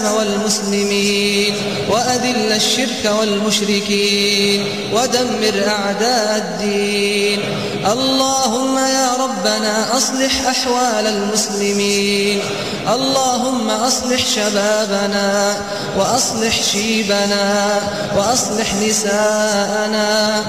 والمسلمين وأذل الشرك والمشركين ودمر أعداء الدين. اللهم يا ربنا أصلح أحوال المسلمين. اللهم أصلح شبابنا وأصلح شيبنا وأصلح نساءنا